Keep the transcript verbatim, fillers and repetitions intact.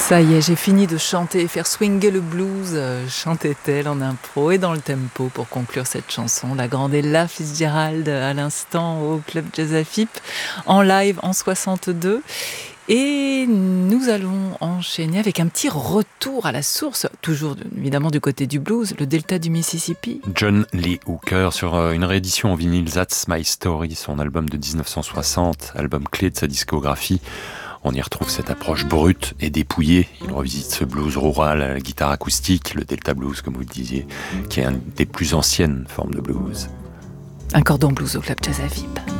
Ça y est, j'ai fini de chanter et faire swinger le blues, euh, chantait-elle en impro et dans le tempo pour conclure cette chanson. La grande Ella Fitzgerald à l'instant au Club Jazz Afip en live en soixante-deux. Et nous allons enchaîner avec un petit retour à la source, toujours évidemment du côté du blues, le delta du Mississippi. John Lee Hooker sur une réédition en vinyle That's My Story, son album de dix-neuf cent soixante, album clé de sa discographie. On y retrouve cette approche brute et dépouillée. Il revisite ce blues rural à la guitare acoustique, le delta blues comme vous le disiez, qui est une des plus anciennes formes de blues. Un cordon blues au Club Jazz Afip.